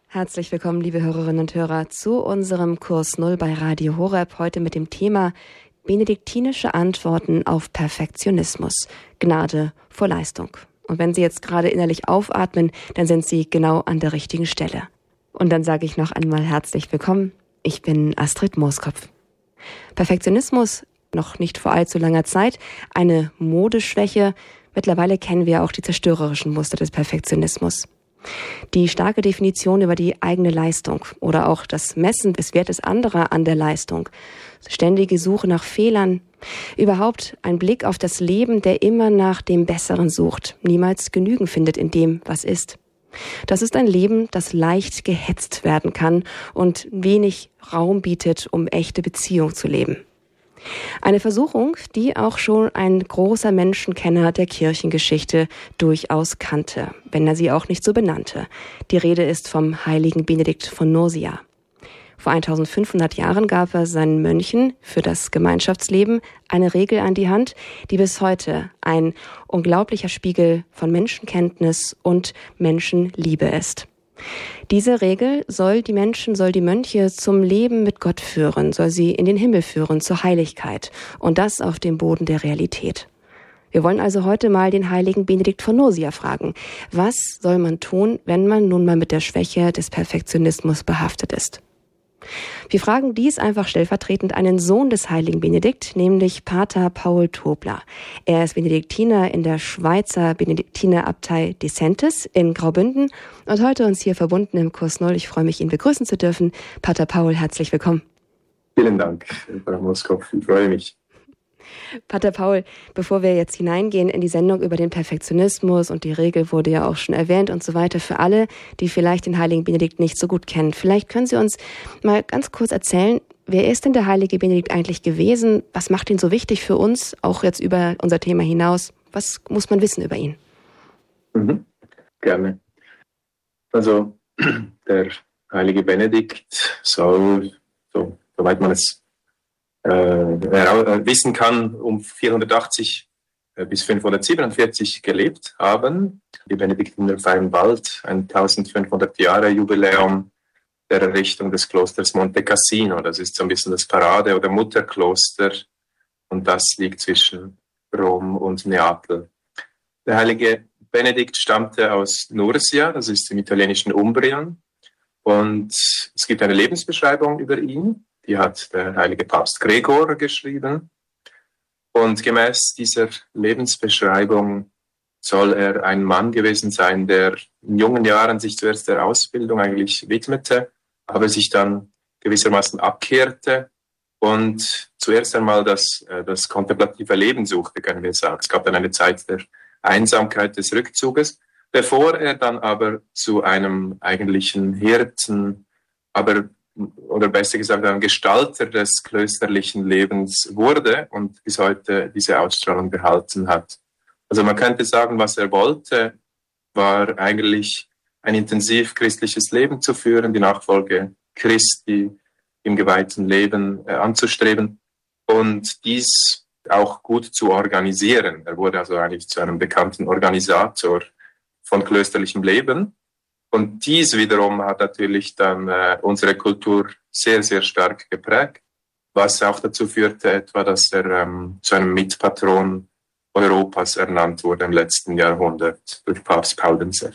Herzlich willkommen, liebe Hörerinnen und Hörer, zu unserem Kurs Null bei Radio Horeb. Heute mit dem Thema benediktinische Antworten auf Perfektionismus. Gnade vor Leistung. Und wenn Sie jetzt gerade innerlich aufatmen, dann sind Sie genau an der richtigen Stelle. Und dann sage ich noch einmal herzlich willkommen. Ich bin Astrid Mooskopf. Perfektionismus, noch nicht vor allzu langer Zeit, eine Modeschwäche. Mittlerweile kennen wir auch die zerstörerischen Muster des Perfektionismus. Die starke Definition über die eigene Leistung oder auch das Messen des Wertes anderer an der Leistung, ständige Suche nach Fehlern, überhaupt ein Blick auf das Leben, der immer nach dem Besseren sucht, niemals Genügen findet in dem, was ist. Das ist ein Leben, das leicht gehetzt werden kann und wenig Raum bietet, um echte Beziehung zu leben. Eine Versuchung, die auch schon ein großer Menschenkenner der Kirchengeschichte durchaus kannte, wenn er sie auch nicht so benannte. Die Rede ist vom heiligen Benedikt von Nursia. Vor 1500 Jahren gab er seinen Mönchen für das Gemeinschaftsleben eine Regel an die Hand, die bis heute ein unglaublicher Spiegel von Menschenkenntnis und Menschenliebe ist. Diese Regel soll die Mönche zum Leben mit Gott führen, soll sie in den Himmel führen, zur Heiligkeit. Und das auf dem Boden der Realität. Wir wollen also heute mal den heiligen Benedikt von Nursia fragen. Was soll man tun, wenn man nun mal mit der Schwäche des Perfektionismus behaftet ist? Wir fragen dies einfach stellvertretend einen Sohn des heiligen Benedikt, nämlich Pater Paul Tobler. Er ist Benediktiner in der Schweizer Benediktinerabtei Disentis in Graubünden und heute uns hier verbunden im Kurs Null. Ich freue mich, ihn begrüßen zu dürfen. Pater Paul, herzlich willkommen. Vielen Dank, Frau Mooskopf. Ich freue mich. Pater Paul, bevor wir jetzt hineingehen in die Sendung über den Perfektionismus und die Regel wurde ja auch schon erwähnt und so weiter, für alle, die vielleicht den heiligen Benedikt nicht so gut kennen, vielleicht können Sie uns mal ganz kurz erzählen, wer ist denn der heilige Benedikt eigentlich gewesen? Was macht ihn so wichtig für uns, auch jetzt über unser Thema hinaus? Was muss man wissen über ihn? Gerne. Also der heilige Benedikt soll, soweit man es wissen kann, um 480 bis 547 gelebt haben. Die Benediktiner feiern bald ein 1500 Jahre Jubiläum der Errichtung des Klosters Monte Cassino. Das ist so ein bisschen das Parade- oder Mutterkloster und das liegt zwischen Rom und Neapel. Der heilige Benedikt stammte aus Nursia, das ist im italienischen Umbrien, und es gibt eine Lebensbeschreibung über ihn. Die hat der heilige Papst Gregor geschrieben. Und gemäß dieser Lebensbeschreibung soll er ein Mann gewesen sein, der in jungen Jahren sich zuerst der Ausbildung eigentlich widmete, aber sich dann gewissermaßen abkehrte und zuerst einmal das kontemplative Leben suchte, können wir sagen. Es gab dann eine Zeit der Einsamkeit, des Rückzuges, bevor er dann aber zu einem eigentlichen Hirten, oder besser gesagt ein Gestalter des klösterlichen Lebens wurde und bis heute diese Ausstrahlung behalten hat. Also man könnte sagen, was er wollte, war eigentlich ein intensiv christliches Leben zu führen, die Nachfolge Christi im geweihten Leben anzustreben und dies auch gut zu organisieren. Er wurde also eigentlich zu einem bekannten Organisator von klösterlichem Leben. Und dies wiederum hat natürlich dann unsere Kultur sehr, sehr stark geprägt, was auch dazu führte etwa, dass er zu einem Mitpatron Europas ernannt wurde im letzten Jahrhundert durch Papst Paul VI.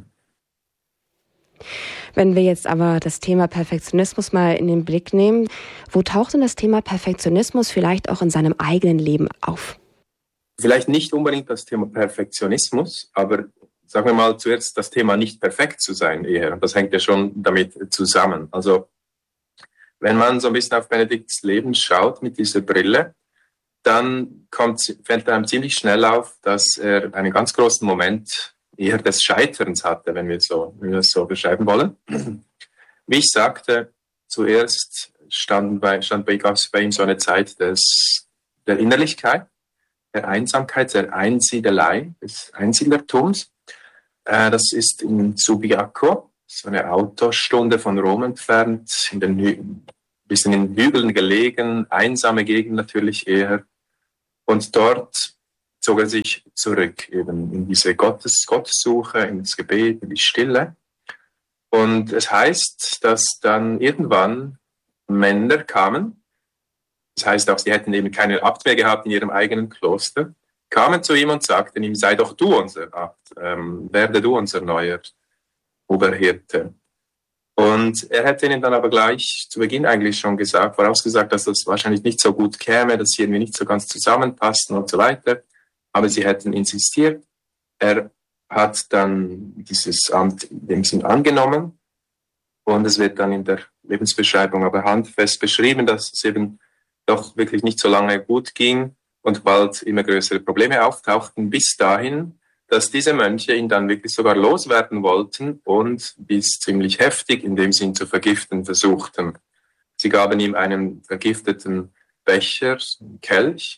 Wenn wir jetzt aber das Thema Perfektionismus mal in den Blick nehmen, wo taucht denn das Thema Perfektionismus vielleicht auch in seinem eigenen Leben auf? Vielleicht nicht unbedingt das Thema Perfektionismus, aber sagen wir mal zuerst das Thema nicht perfekt zu sein eher. Und das hängt ja schon damit zusammen. Also wenn man so ein bisschen auf Benedikts Leben schaut mit dieser Brille, dann fällt einem ziemlich schnell auf, dass er einen ganz großen Moment eher des Scheiterns hatte, wenn wir es so beschreiben wollen. Wie ich sagte, zuerst stand bei ihm so eine Zeit der Innerlichkeit, der Einsamkeit, der Einsiedelei, des Einsiedlertums. Das ist in Subiaco, so eine Autostunde von Rom entfernt, bisschen in Hügeln gelegen, einsame Gegend natürlich eher. Und dort zog er sich zurück, eben in diese Gottessuche, ins Gebet, in die Stille. Und es heißt, dass dann irgendwann Männer kamen, das heißt auch, sie hätten eben keine Abt mehr gehabt in ihrem eigenen Kloster, kamen zu ihm und sagten ihm, sei doch du unser Abt, werde du unser neuer Oberhirte. Und er hätte ihnen dann aber gleich zu Beginn eigentlich schon gesagt, vorausgesagt, dass das wahrscheinlich nicht so gut käme, dass sie irgendwie nicht so ganz zusammenpassen und so weiter. Aber sie hätten insistiert. Er hat dann dieses Amt in dem Sinn angenommen. Und es wird dann in der Lebensbeschreibung aber handfest beschrieben, dass es eben doch wirklich nicht so lange gut ging und bald immer größere Probleme auftauchten, bis dahin, dass diese Mönche ihn dann wirklich sogar loswerden wollten und bis ziemlich heftig in dem Sinn zu vergiften versuchten. Sie gaben ihm einen vergifteten Becher, einen Kelch,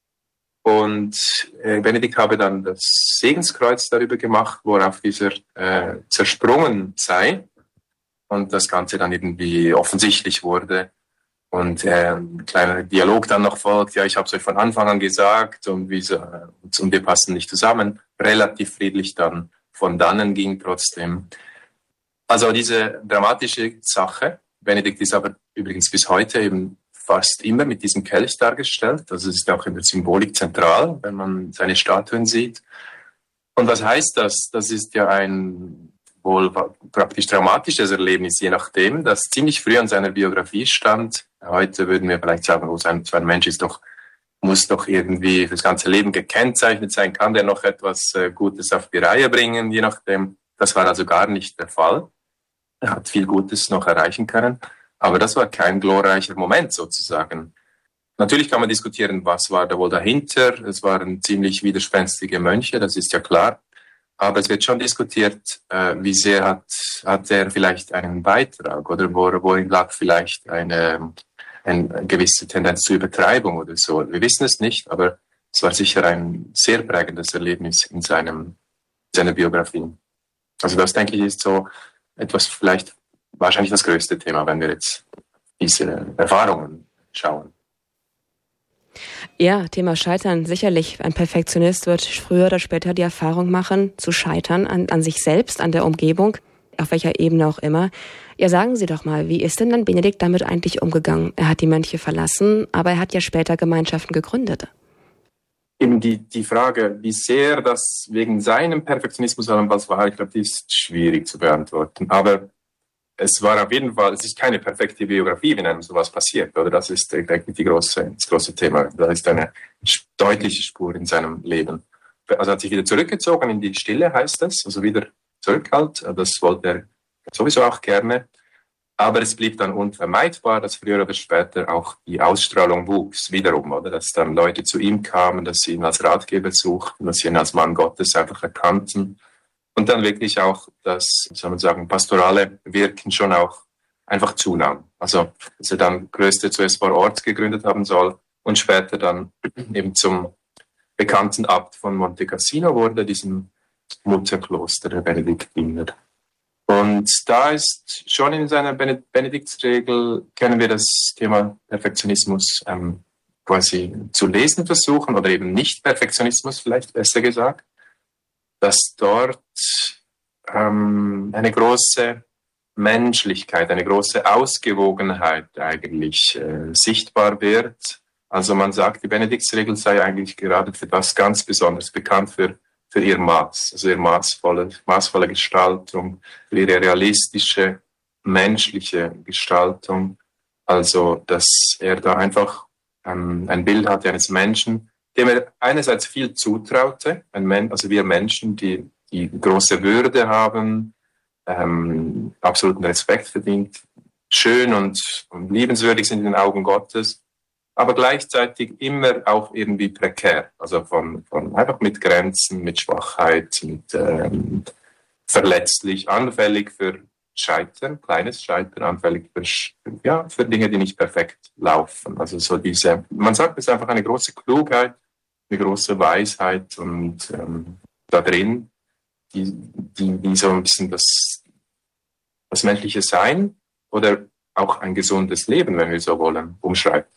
und Benedikt habe dann das Segenskreuz darüber gemacht, worauf dieser zersprungen sei und das Ganze dann irgendwie offensichtlich wurde. Und ein kleiner Dialog dann noch folgt, ja, ich habe es euch von Anfang an gesagt und wir passen nicht zusammen. Relativ friedlich dann von dannen ging trotzdem. Also diese dramatische Sache. Benedikt ist aber übrigens bis heute eben fast immer mit diesem Kelch dargestellt. Also es ist auch in der Symbolik zentral, wenn man seine Statuen sieht. Und was heißt das? Das ist ja ein wohl praktisch dramatisches Erlebnis, je nachdem, das ziemlich früh an seiner Biografie stand. Heute würden wir vielleicht sagen, so ein Mensch muss doch irgendwie fürs ganze Leben gekennzeichnet sein, kann der noch etwas Gutes auf die Reihe bringen, je nachdem. Das war also gar nicht der Fall. Er hat viel Gutes noch erreichen können, aber das war kein glorreicher Moment sozusagen. Natürlich kann man diskutieren, was war da wohl dahinter. Es waren ziemlich widerspenstige Mönche, das ist ja klar. Aber es wird schon diskutiert, wie sehr hat er vielleicht einen Beitrag oder worin lag vielleicht eine gewisse Tendenz zur Übertreibung oder so. Wir wissen es nicht, aber es war sicher ein sehr prägendes Erlebnis in seiner Biografie. Also das, denke ich, ist so etwas vielleicht wahrscheinlich das größte Thema, wenn wir jetzt diese Erfahrungen schauen. Ja, Thema Scheitern, sicherlich. Ein Perfektionist wird früher oder später die Erfahrung machen, zu scheitern an sich selbst, an der Umgebung, auf welcher Ebene auch immer. Ja, sagen Sie doch mal, wie ist denn dann Benedikt damit eigentlich umgegangen? Er hat die Mönche verlassen, aber er hat ja später Gemeinschaften gegründet. Eben die Frage, wie sehr das wegen seinem Perfektionismus was war, ich glaube, die ist schwierig zu beantworten. Aber es war auf jeden Fall, es ist keine perfekte Biografie, wenn einem sowas passiert, oder? Das ist eigentlich das große Thema. Das ist eine deutliche Spur in seinem Leben. Also hat sich wieder zurückgezogen in die Stille, heißt es, also wieder zurück halt. Das wollte er sowieso auch gerne. Aber es blieb dann unvermeidbar, dass früher oder später auch die Ausstrahlung wuchs, wiederum, oder? Dass dann Leute zu ihm kamen, dass sie ihn als Ratgeber suchten, dass sie ihn als Mann Gottes einfach erkannten. Und dann wirklich auch das, soll man sagen, pastorale Wirken schon auch einfach zunahm. Also, dass er dann Klöster zuerst vor Ort gegründet haben soll und später dann eben zum bekannten Abt von Monte Cassino wurde, diesem Mutterkloster der Benediktiner. Und da ist schon in seiner Benediktsregel, können wir das Thema Perfektionismus quasi zu lesen versuchen, oder eben Nicht-Perfektionismus vielleicht besser gesagt, dass dort eine große Menschlichkeit, eine große Ausgewogenheit eigentlich sichtbar wird. Also man sagt, die Benediktsregel sei eigentlich gerade für das ganz besonders bekannt, für ihr Maß, also ihre maßvolle Gestaltung, für ihre realistische, menschliche Gestaltung. Also, dass er da einfach ein Bild hatte eines Menschen, dem er einerseits viel zutraute, also wir Menschen, die große Würde haben, absoluten Respekt verdient, schön und liebenswürdig sind in den Augen Gottes, aber gleichzeitig immer auch irgendwie prekär, also von einfach mit Grenzen, mit Schwachheit, mit verletzlich, anfällig für Scheitern, kleines Scheitern, anfällig für Dinge, die nicht perfekt laufen. Also so man sagt, es ist einfach eine große Klugheit, eine große Weisheit und da drin, die so ein bisschen das menschliche Sein oder auch ein gesundes Leben, wenn wir so wollen, umschreibt.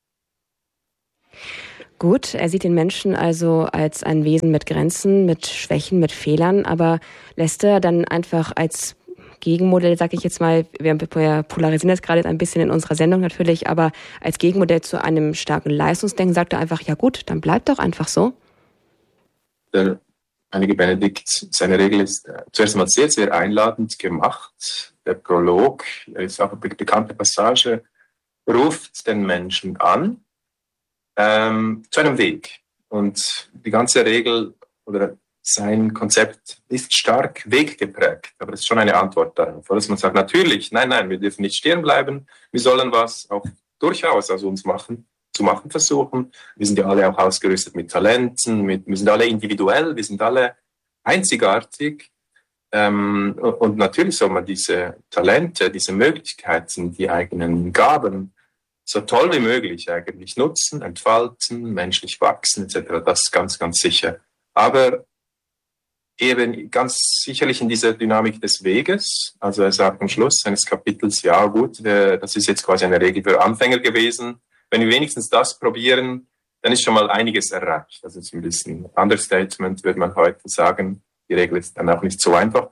Gut, er sieht den Menschen also als ein Wesen mit Grenzen, mit Schwächen, mit Fehlern, aber lässt er dann einfach als Gegenmodell, sage ich jetzt mal, wir polarisieren das gerade ein bisschen in unserer Sendung natürlich, aber als Gegenmodell zu einem starken Leistungsdenken sagt er einfach, ja gut, dann bleibt doch einfach so. Der heilige Benedikt, seine Regel ist zuerst einmal sehr, sehr einladend gemacht. Der Prolog, ist auch eine bekannte Passage, ruft den Menschen an zu einem Weg. Und die ganze Regel oder sein Konzept ist stark weggeprägt, aber es ist schon eine Antwort darauf. Dass man sagt, natürlich, nein, wir dürfen nicht stehen bleiben, wir sollen was auch durchaus aus uns zu machen versuchen. Wir sind ja alle auch ausgerüstet mit Talenten, wir sind alle individuell, wir sind alle einzigartig. Und natürlich soll man diese Talente, diese Möglichkeiten, die eigenen Gaben so toll wie möglich eigentlich nutzen, entfalten, menschlich wachsen etc. Das ist ganz, ganz sicher. Aber eben ganz sicherlich in dieser Dynamik des Weges. Also er sagt am Schluss seines Kapitels, ja gut, das ist jetzt quasi eine Regel für Anfänger gewesen. Wenn wir wenigstens das probieren, dann ist schon mal einiges erreicht. Also ist ein bisschen Understatement, würde man heute sagen. Die Regel ist dann auch nicht so einfach.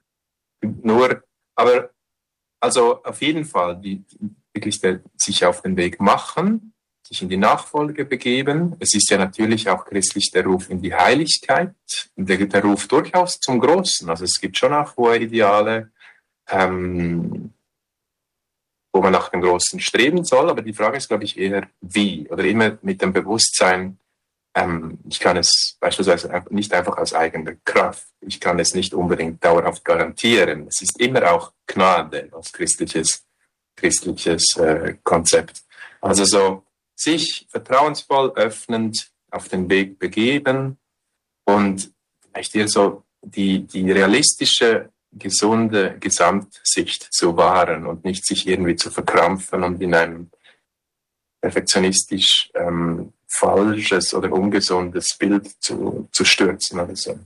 Aber also auf jeden Fall, wirklich sich auf den Weg machen, sich in die Nachfolge begeben. Es ist ja natürlich auch christlich der Ruf in die Heiligkeit, der Ruf durchaus zum Großen. Also es gibt schon auch hohe Ideale, wo man nach dem Großen streben soll. Aber die Frage ist, glaube ich, eher wie. Oder immer mit dem Bewusstsein, ich kann es beispielsweise nicht einfach aus eigener Kraft. Ich kann es nicht unbedingt dauerhaft garantieren. Es ist immer auch Gnade als christliches Konzept. Also so sich vertrauensvoll öffnend auf den Weg begeben und vielleicht hier so die realistische, gesunde Gesamtsicht zu wahren und nicht sich irgendwie zu verkrampfen und in einem perfektionistisch falsches oder ungesundes Bild zu stürzen oder so.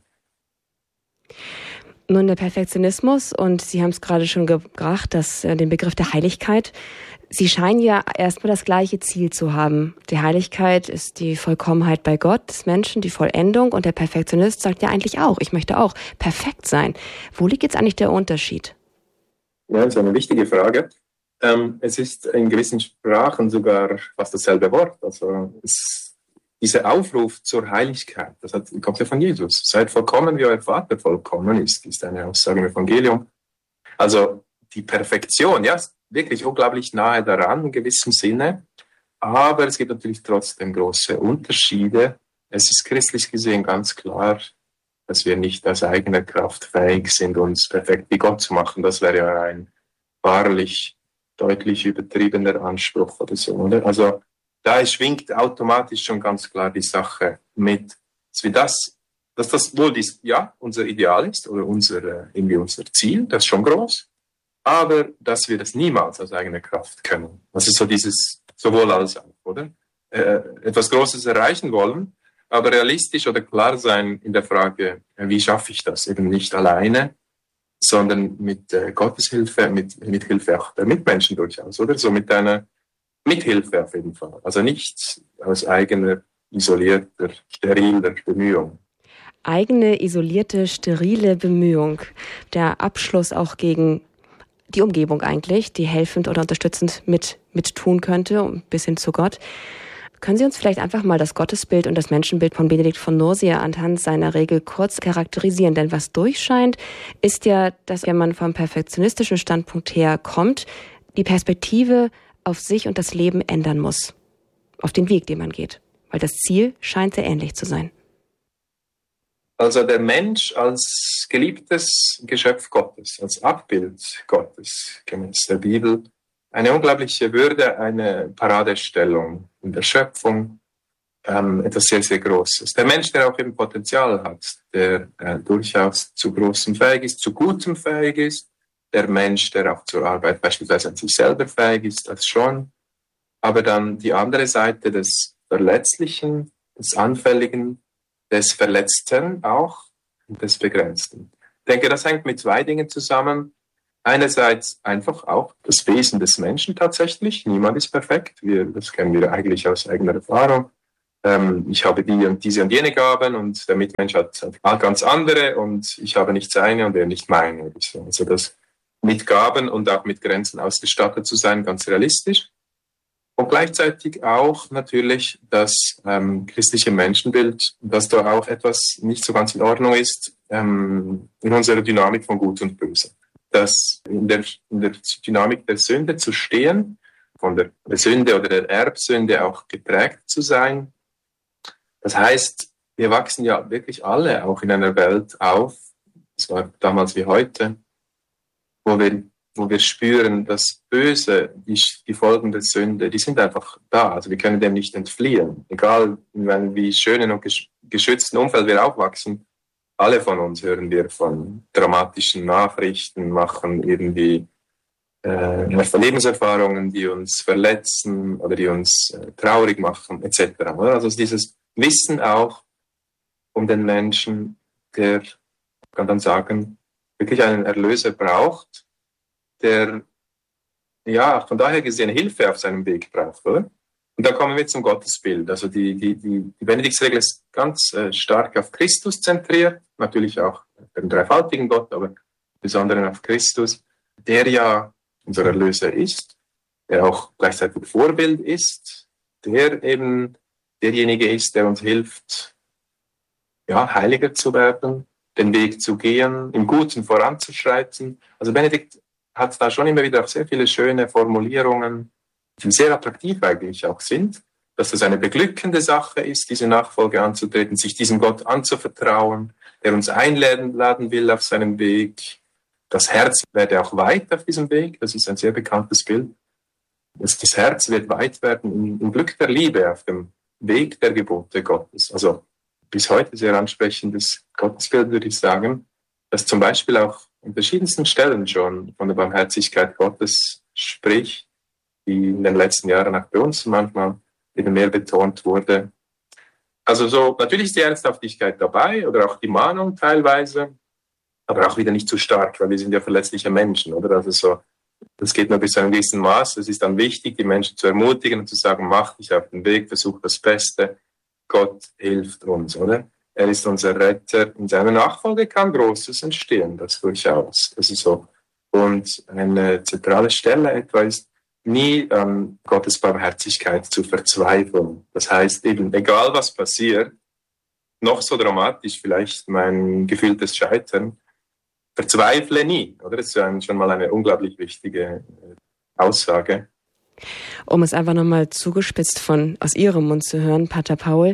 Nun, der Perfektionismus, und Sie haben es gerade schon gebracht, den Begriff der Heiligkeit. Sie scheinen ja erstmal das gleiche Ziel zu haben. Die Heiligkeit ist die Vollkommenheit bei Gott des Menschen, die Vollendung. Und der Perfektionist sagt ja eigentlich auch, ich möchte auch perfekt sein. Wo liegt jetzt eigentlich der Unterschied? Ja, das ist eine wichtige Frage. Es ist in gewissen Sprachen sogar fast dasselbe Wort. Also dieser Aufruf zur Heiligkeit, kommt ja von Jesus. Seid vollkommen, wie euer Vater vollkommen ist eine Aussage im Evangelium. Also die Perfektion, ja, ist wirklich unglaublich nahe daran in gewissem Sinne. Aber es gibt natürlich trotzdem große Unterschiede. Es ist christlich gesehen ganz klar, dass wir nicht aus eigener Kraft fähig sind, uns perfekt wie Gott zu machen. Das wäre ja ein wahrlich deutlich übertriebener Anspruch oder so, oder? Also da schwingt automatisch schon ganz klar die Sache mit, dass das wohl unser Ideal ist oder unser Ziel, das ist schon groß, aber dass wir das niemals aus eigener Kraft können. Das ist so dieses sowohl als auch, oder? Etwas Großes erreichen wollen, aber realistisch oder klar sein in der Frage, wie schaffe ich das? Eben nicht alleine, sondern mit Gottes Hilfe, mit Hilfe auch der Mitmenschen durchaus, oder? So mit Hilfe auf jeden Fall. Also nicht aus eigener, isolierter, steriler Bemühung. Eigene, isolierte, sterile Bemühung. Der Abschluss auch gegen die Umgebung eigentlich, die helfend oder unterstützend mit tun könnte, bis hin zu Gott. Können Sie uns vielleicht einfach mal das Gottesbild und das Menschenbild von Benedikt von Nursia anhand seiner Regel kurz charakterisieren? Denn was durchscheint, ist ja, dass wenn man vom perfektionistischen Standpunkt her kommt, die Perspektive auf sich und das Leben ändern muss. Auf den Weg, den man geht. Weil das Ziel scheint sehr ähnlich zu sein. Also der Mensch als geliebtes Geschöpf Gottes, als Abbild Gottes, gemäß der Bibel, eine unglaubliche Würde, eine Paradestellung in der Schöpfung, etwas sehr, sehr Großes. Der Mensch, der auch eben Potenzial hat, der durchaus zu Großem fähig ist, zu Gutem fähig ist, der Mensch, der auch zur Arbeit beispielsweise an sich selber fähig ist, das schon. Aber dann die andere Seite des Verletzlichen, des Anfälligen, des Verletzten auch und des Begrenzten. Ich denke, das hängt mit zwei Dingen zusammen. Einerseits einfach auch das Wesen des Menschen tatsächlich. Niemand ist perfekt. Das kennen wir eigentlich aus eigener Erfahrung. Ich habe die und diese und jene Gaben und der Mitmensch hat ganz andere und ich habe nicht seine und er nicht meine. Also das mit Gaben und auch mit Grenzen ausgestattet zu sein, ganz realistisch. Und gleichzeitig auch natürlich das christliche Menschenbild, dass da auch etwas nicht so ganz in Ordnung ist in unserer Dynamik von Gut und Böse. Dass in der Dynamik der Sünde zu stehen, von der Sünde oder der Erbsünde auch geprägt zu sein. Das heißt, wir wachsen ja wirklich alle auch in einer Welt auf, das war damals wie heute, wo wir spüren, das Böse, die Folgen der Sünde, die sind einfach da. Also wir können dem nicht entfliehen. Egal, in einem wie schönen und geschützten Umfeld wir aufwachsen, alle von uns hören wir von dramatischen Nachrichten, machen irgendwie Lebenserfahrungen, die uns verletzen oder die uns traurig machen, etc. Also dieses Wissen auch um den Menschen, der, kann dann sagen, wirklich einen Erlöser braucht, der ja von daher gesehen Hilfe auf seinem Weg braucht, oder? Und da kommen wir zum Gottesbild. Also die Benediktsregel ist ganz stark auf Christus zentriert, natürlich auch den dreifaltigen Gott, aber besonders auf Christus, der ja unser Erlöser ist, der auch gleichzeitig Vorbild ist, der eben derjenige ist, der uns hilft, ja, heiliger zu werden, den Weg zu gehen, im Guten voranzuschreiten. Also Benedikt hat da schon immer wieder auch sehr viele schöne Formulierungen, die sehr attraktiv eigentlich auch sind, dass das eine beglückende Sache ist, diese Nachfolge anzutreten, sich diesem Gott anzuvertrauen, der uns einladen will auf seinem Weg. Das Herz werde auch weit auf diesem Weg, das ist ein sehr bekanntes Bild. Das Herz wird weit werden im Glück der Liebe auf dem Weg der Gebote Gottes. Also bis heute sehr ansprechendes Gottesbild, würde ich sagen, das zum Beispiel auch an verschiedensten Stellen schon von der Barmherzigkeit Gottes spricht, die in den letzten Jahren auch bei uns manchmal eben mehr betont wurde. Also so, natürlich ist die Ernsthaftigkeit dabei oder auch die Mahnung teilweise, aber auch wieder nicht zu stark, weil wir sind ja verletzliche Menschen, oder? Also so, das geht nur bis zu einem gewissen Maß. Es ist dann wichtig, die Menschen zu ermutigen und zu sagen, mach dich auf den Weg, versuch das Beste. Gott hilft uns, oder? Er ist unser Retter. In seiner Nachfolge kann Großes entstehen, das durchaus. Das ist so. Und eine zentrale Stelle etwa ist, nie an Gottes Barmherzigkeit zu verzweifeln. Das heißt eben, egal was passiert, noch so dramatisch vielleicht mein gefühltes Scheitern, verzweifle nie, oder? Das ist schon mal eine unglaublich wichtige Aussage. Um es einfach nochmal zugespitzt aus Ihrem Mund zu hören, Pater Paul,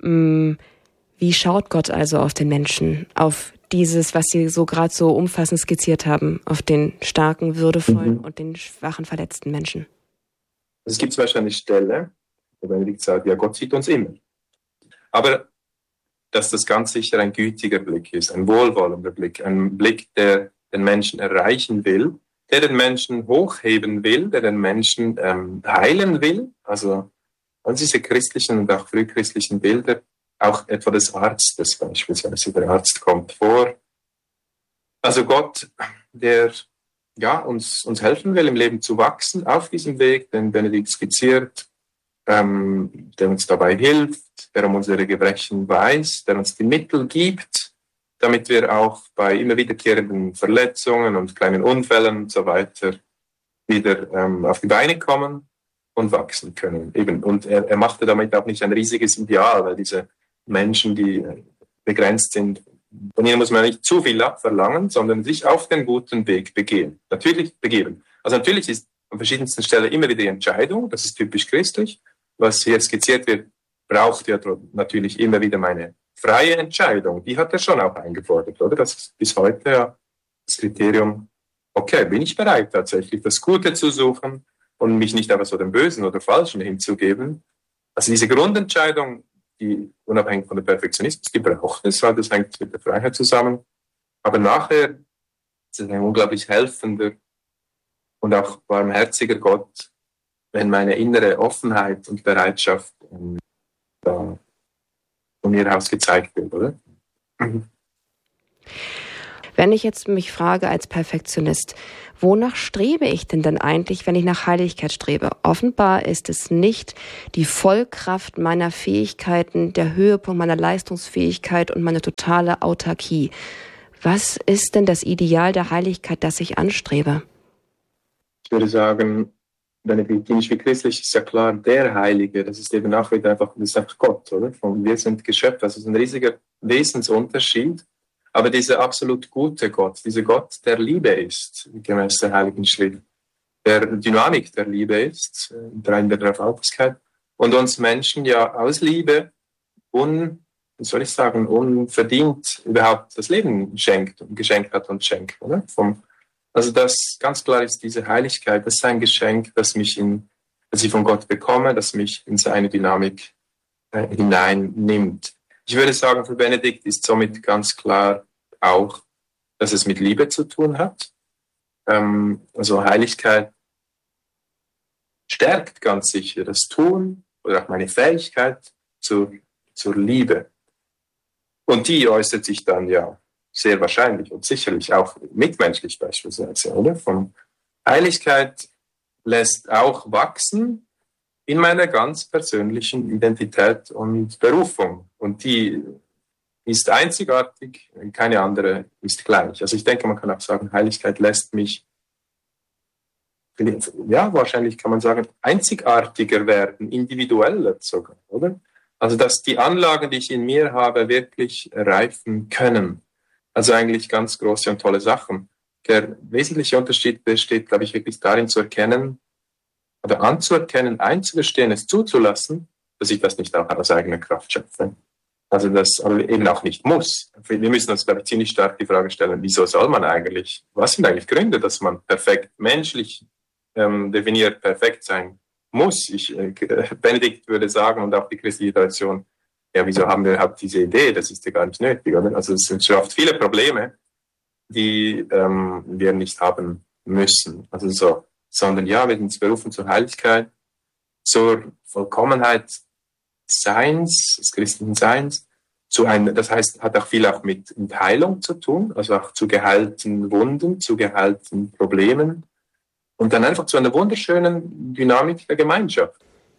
wie schaut Gott also auf den Menschen, auf dieses, was Sie so gerade so umfassend skizziert haben, auf den starken, würdevollen und den schwachen, verletzten Menschen? Es gibt zum Beispiel eine Stelle, wo Benedikt sagt, ja, Gott sieht uns immer. Aber dass das ganz sicher ein gütiger Blick ist, ein wohlwollender Blick, ein Blick, der den Menschen erreichen will, der den Menschen hochheben will, der den Menschen heilen will. Also all diese christlichen und auch frühchristlichen Bilder, auch etwa des Arztes beispielsweise. Der Arzt kommt vor. Also Gott, der ja, uns helfen will, im Leben zu wachsen, auf diesem Weg, den Benedikt skizziert, der uns dabei hilft, der um unsere Gebrechen weiß, der uns die Mittel gibt, damit wir auch bei immer wiederkehrenden Verletzungen und kleinen Unfällen und so weiter wieder auf die Beine kommen und wachsen können. Eben. Und er machte damit auch nicht ein riesiges Ideal, weil diese Menschen, die begrenzt sind, von ihnen muss man nicht zu viel abverlangen, sondern sich auf den guten Weg begeben. Natürlich ist an verschiedensten Stellen immer wieder die Entscheidung, das ist typisch christlich. Was hier skizziert wird, braucht ja natürlich immer wieder meine freie Entscheidung. Die hat er schon auch eingefordert, oder? Das ist bis heute ja das Kriterium, okay, bin ich bereit tatsächlich das Gute zu suchen und mich nicht einfach so dem Bösen oder Falschen hinzugeben. Also diese Grundentscheidung, die unabhängig von der Perfektionismus, die braucht es, weil das hängt mit der Freiheit zusammen. Aber nachher ist es ein unglaublich helfender und auch barmherziger Gott, wenn meine innere Offenheit und Bereitschaft da von mir aus gezeigt wird, oder? Wenn ich jetzt mich frage als Perfektionist, wonach strebe ich denn eigentlich, wenn ich nach Heiligkeit strebe? Offenbar ist es nicht die Vollkraft meiner Fähigkeiten, der Höhepunkt meiner Leistungsfähigkeit und meine totale Autarkie. Was ist denn das Ideal der Heiligkeit, das ich anstrebe? Ich würde sagen, benediktinisch wie christlich ist ja klar, der Heilige, das ist eben auch wieder einfach, das ist einfach Gott, oder? Wir sind Geschöpfe, das ist ein riesiger Wesensunterschied. Aber dieser absolut gute Gott, dieser Gott der Liebe ist, gemäß der Heiligen Schrift, der Dynamik der Liebe ist, in der Dreifaltigkeit, und uns Menschen ja aus Liebe unverdient überhaupt das Leben schenkt und geschenkt hat und schenkt, oder? Also das ganz klar ist diese Heiligkeit, das ist ein Geschenk, das ich von Gott bekomme, das mich in seine Dynamik hineinnimmt. Ich würde sagen, für Benedikt ist somit ganz klar auch, dass es mit Liebe zu tun hat. Also Heiligkeit stärkt ganz sicher das Tun oder auch meine Fähigkeit zur Liebe. Und die äußert sich dann ja sehr wahrscheinlich und sicherlich auch mitmenschlich beispielsweise, oder? Von Heiligkeit lässt auch wachsen in meiner ganz persönlichen Identität und Berufung. Und die ist einzigartig, keine andere ist gleich. Also ich denke, man kann auch sagen, Heiligkeit lässt mich, ja, wahrscheinlich kann man sagen, einzigartiger werden, individueller sogar, oder? Also dass die Anlagen, die ich in mir habe, wirklich reifen können. Also eigentlich ganz große und tolle Sachen. Der wesentliche Unterschied besteht, glaube ich, wirklich darin zu erkennen oder anzuerkennen, einzugestehen, es zuzulassen, dass ich das nicht auch aus eigener Kraft schöpfe. Also das aber eben auch nicht muss. Wir müssen uns, glaube ich, ziemlich stark die Frage stellen, wieso soll man eigentlich, was sind eigentlich Gründe, dass man perfekt menschlich definiert perfekt sein muss? Benedikt würde sagen, und auch die christliche Tradition, ja, wieso haben wir überhaupt diese Idee? Das ist ja gar nicht nötig, oder? Also es schafft viele Probleme, die wir nicht haben müssen. Also so, sondern ja, wir sind berufen zur Heiligkeit, zur Vollkommenheit Seins, des christlichen Seins, das heißt, hat auch viel auch mit Heilung zu tun, also auch zu geheilten Wunden, zu geheilten Problemen und dann einfach zu einer wunderschönen Dynamik der Gemeinschaft.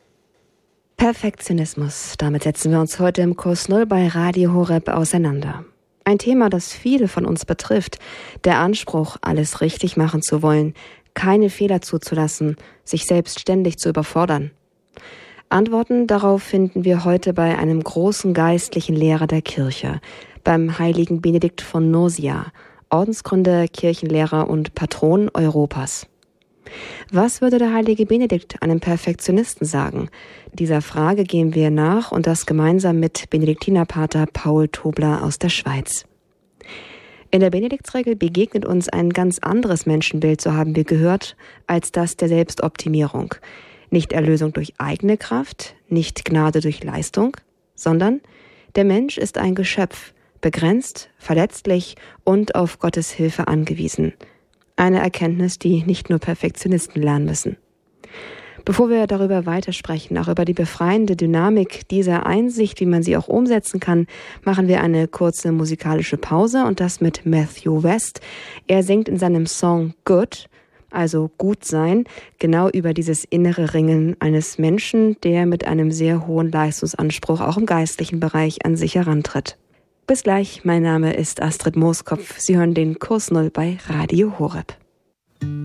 Perfektionismus. Damit setzen wir uns heute im Kurs Null bei Radio Horeb auseinander. Ein Thema, das viele von uns betrifft. Der Anspruch, alles richtig machen zu wollen, keine Fehler zuzulassen, sich selbst ständig zu überfordern. Antworten darauf finden wir heute bei einem großen geistlichen Lehrer der Kirche, beim heiligen Benedikt von Nursia, Ordensgründer, Kirchenlehrer und Patron Europas. Was würde der heilige Benedikt einem Perfektionisten sagen? Dieser Frage gehen wir nach und das gemeinsam mit Benediktinerpater Paul Tobler aus der Schweiz. In der Benediktsregel begegnet uns ein ganz anderes Menschenbild, so haben wir gehört, als das der Selbstoptimierung. Nicht Erlösung durch eigene Kraft, nicht Gnade durch Leistung, sondern der Mensch ist ein Geschöpf, begrenzt, verletzlich und auf Gottes Hilfe angewiesen. Eine Erkenntnis, die nicht nur Perfektionisten lernen müssen. Bevor wir darüber weitersprechen, auch über die befreiende Dynamik dieser Einsicht, wie man sie auch umsetzen kann, machen wir eine kurze musikalische Pause und das mit Matthew West. Er singt in seinem Song Good, also gut sein, genau über dieses innere Ringen eines Menschen, der mit einem sehr hohen Leistungsanspruch auch im geistlichen Bereich an sich herantritt. Bis gleich, mein Name ist Astrid Mooskopf. Sie hören den Kurs Null bei Radio Horeb.